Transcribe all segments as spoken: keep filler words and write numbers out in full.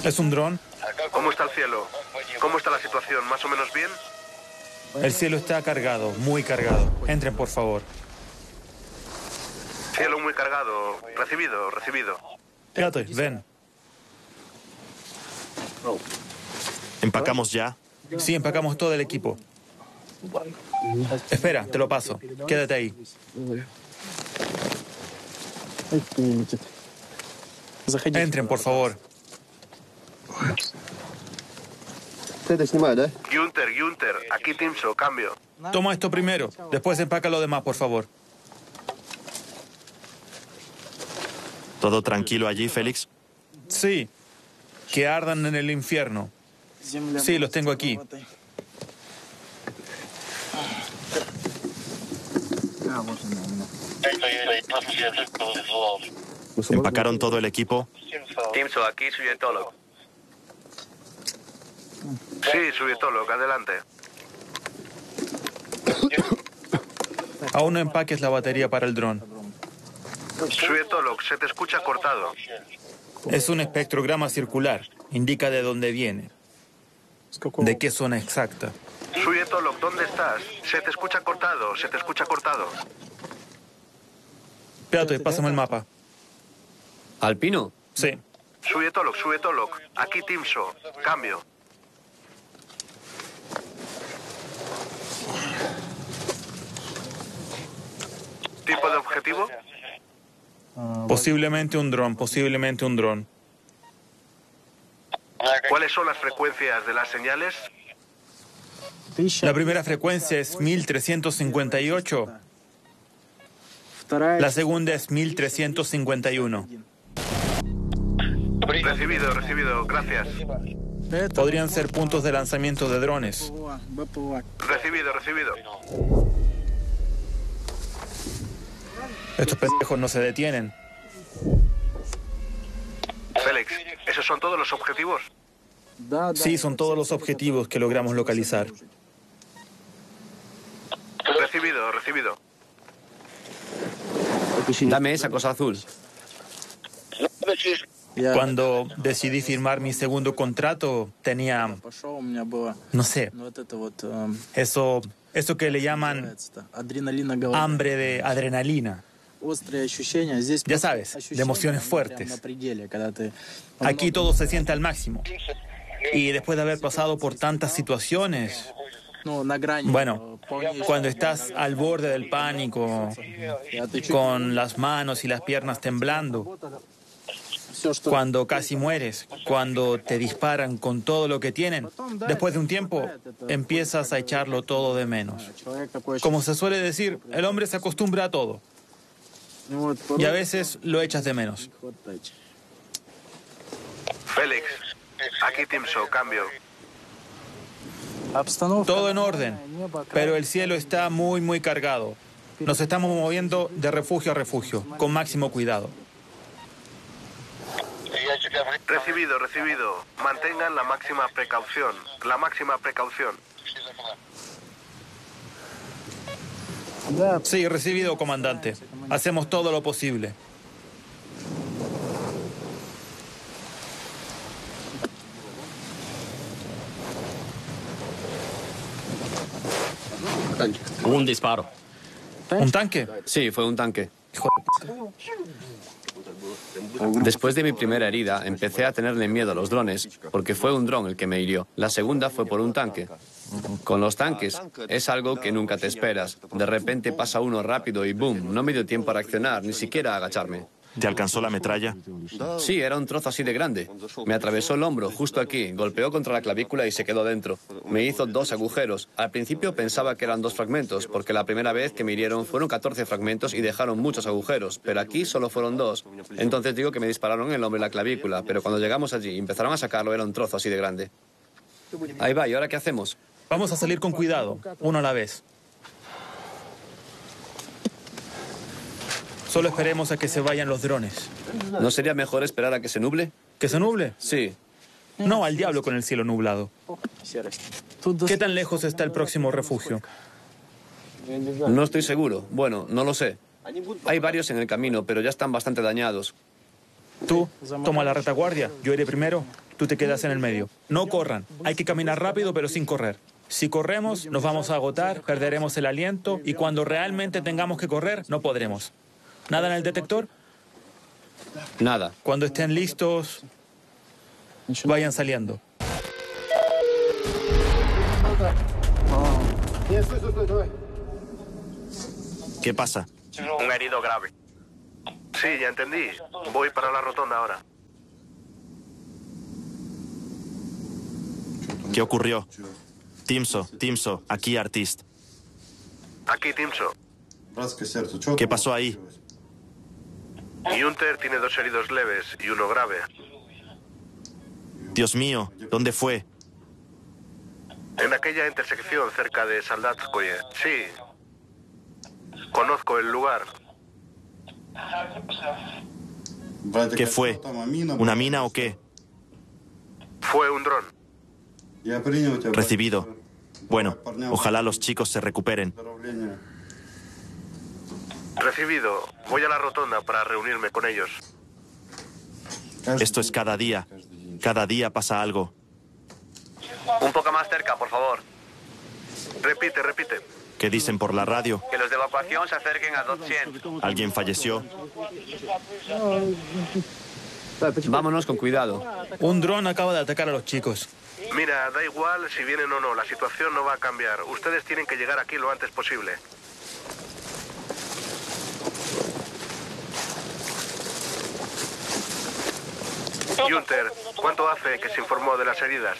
¿Es un dron? ¿Cómo está el cielo? ¿Cómo está la situación? ¿Más o menos bien? El cielo está cargado, muy cargado. Entren, por favor. Cielo muy cargado. Recibido, recibido. Fíjate, ven. ¿Empacamos ya? Sí, empacamos todo el equipo. Espera, te lo paso. Quédate ahí. Entren, por favor. Günther, Günther, aquí Timso, cambio. Toma esto primero, después empaca lo demás, por favor. ¿Todo tranquilo allí, Félix? Sí, que ardan en el infierno. Sí, los tengo aquí. ¿Empacaron todo el equipo? Timso, aquí Suyetolog. Sí, Suyetolog, adelante. Aún no empaques la batería para el dron. Suyetolog, se te escucha cortado. Es un espectrograma circular. Indica de dónde viene. ¿De qué zona exacta? Suyetolog, ¿dónde estás? Se te escucha cortado, se te escucha cortado. Espérate, pásame el mapa. ¿Alpino? Sí. Suyetolog, Suyetolog, aquí Timso, cambio. ¿Tipo de objetivo? Posiblemente un dron, posiblemente un dron. ¿Cuáles son las frecuencias de las señales? La primera frecuencia es mil trescientos cincuenta y ocho. La segunda es mil trescientos cincuenta y uno. Recibido, recibido, gracias. Podrían ser puntos de lanzamiento de drones. Recibido, recibido. Estos pendejos no se detienen. Félix, ¿esos son todos los objetivos? Sí, son todos los objetivos que logramos localizar. Recibido, recibido. Dame esa cosa azul. Cuando decidí firmar mi segundo contrato, tenía, no sé, eso, eso que le llaman hambre de adrenalina. Ya sabes, de emociones fuertes. Aquí todo se siente al máximo. Y después de haber pasado por tantas situaciones, bueno, cuando estás al borde del pánico, con las manos y las piernas temblando, cuando casi mueres, cuando te disparan con todo lo que tienen, después de un tiempo empiezas a echarlo todo de menos. Como se suele decir, el hombre se acostumbra a todo. Y a veces lo echas de menos. Félix, aquí Timso, cambio. Todo en orden, pero el cielo está muy, muy cargado. Nos estamos moviendo de refugio a refugio, con máximo cuidado. Recibido, recibido. Mantengan la máxima precaución, la máxima precaución. Sí, recibido, comandante. Hacemos todo lo posible. Un disparo. ¿Un tanque? Sí, fue un tanque. Hijo de puta. Después de mi primera herida, empecé a tenerle miedo a los drones, porque fue un dron el que me hirió. La segunda fue por un tanque. Con los tanques es algo que nunca te esperas. De repente pasa uno rápido y ¡boom! No me dio tiempo a reaccionar, ni siquiera a agacharme. ¿Te alcanzó la metralla? Sí, era un trozo así de grande. Me atravesó el hombro, justo aquí, golpeó contra la clavícula y se quedó dentro. Me hizo dos agujeros. Al principio pensaba que eran dos fragmentos, porque la primera vez que me hirieron fueron catorce fragmentos y dejaron muchos agujeros, pero aquí solo fueron dos. Entonces digo que me dispararon en el hombro y la clavícula, pero cuando llegamos allí y empezaron a sacarlo era un trozo así de grande. Ahí va, ¿y ahora qué hacemos? Vamos a salir con cuidado, uno a la vez. Solo esperemos a que se vayan los drones. ¿No sería mejor esperar a que se nuble? ¿Que se nuble? Sí. No, al diablo con el cielo nublado. ¿Qué tan lejos está el próximo refugio? No estoy seguro. Bueno, no lo sé. Hay varios en el camino, pero ya están bastante dañados. Tú, toma la retaguardia. Yo iré primero. tú te quedas en el medio. No corran. Hay que caminar rápido, pero sin correr. Si corremos, nos vamos a agotar, perderemos el aliento y cuando realmente tengamos que correr, no podremos. ¿Nada en el detector? Nada. Cuando estén listos, vayan saliendo. ¿Qué pasa? Un herido grave. Sí, ya entendí. Voy para la rotonda ahora. ¿Qué ocurrió? Timso, Timso, aquí Artist. Aquí, Timso. ¿Qué pasó ahí? Giunter tiene dos heridos leves y uno grave. Dios mío, ¿dónde fue? En aquella intersección cerca de Soldatskoye. Sí. Conozco el lugar. ¿Qué fue? ¿Una mina o qué? Fue un dron. Recibido. Bueno, ojalá los chicos se recuperen. Recibido. Voy a la rotonda para reunirme con ellos. Esto es cada día. Cada día pasa algo. Un poco más cerca, por favor. Repite, repite. ¿Qué dicen por la radio? Que los de evacuación se acerquen a doscientos. ¿Alguien falleció? Vámonos con cuidado. Un dron acaba de atacar a los chicos. Mira, da igual si vienen o no, la situación no va a cambiar. Ustedes tienen que llegar aquí lo antes posible. Giunter, ¿cuánto hace que se informó de las heridas?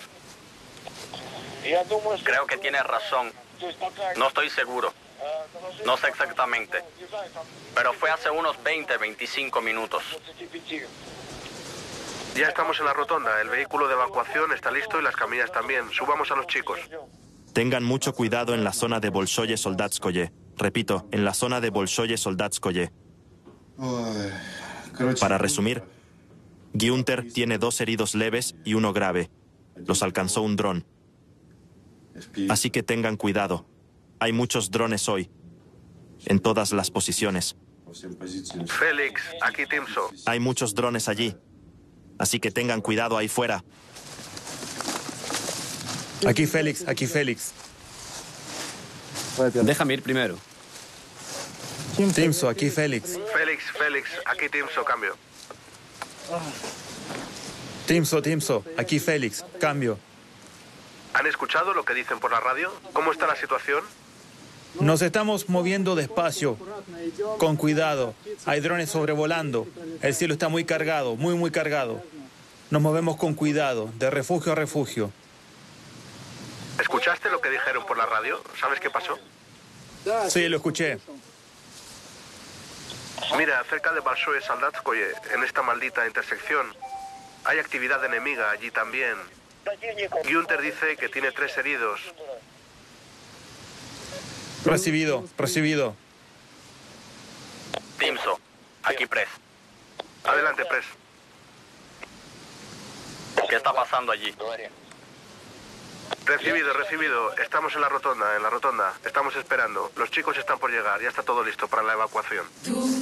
Creo que tienes razón. No estoy seguro. No sé exactamente. Pero fue hace unos veinte, veinticinco minutos. Ya estamos en la rotonda. El vehículo de evacuación está listo y las camillas también. Subamos a los chicos. Tengan mucho cuidado en la zona de Bolshoye Soldatskoye. Repito, en la zona de Bolshoye Soldatskoye. Para resumir, Giunter tiene dos heridos leves y uno grave. Los alcanzó un dron. Así que tengan cuidado. Hay muchos drones hoy, en todas las posiciones. Félix, aquí Timso. Hay muchos drones allí. Así que tengan cuidado ahí fuera. Aquí Félix, aquí Félix. Déjame ir primero. Timso, aquí Félix. Félix, Félix, aquí Timso, cambio. Timso, Timso, aquí Félix, cambio. ¿Han escuchado lo que dicen por la radio? ¿Cómo está la situación? Nos estamos moviendo despacio, con cuidado. Hay drones sobrevolando. El cielo está muy cargado, muy, muy cargado. Nos movemos con cuidado, de refugio a refugio. ¿Escuchaste lo que dijeron por la radio? ¿Sabes qué pasó? Sí, lo escuché. Mira, cerca de Bolshoye Soldatskoye, en esta maldita intersección, hay actividad enemiga allí también. Giunter dice que tiene tres heridos. Recibido, recibido. Timso, aquí Press. Adelante, Press. ¿Qué está pasando allí? Recibido, recibido. Estamos en la rotonda, en la rotonda. Estamos esperando. Los chicos están por llegar. Ya está todo listo para la evacuación.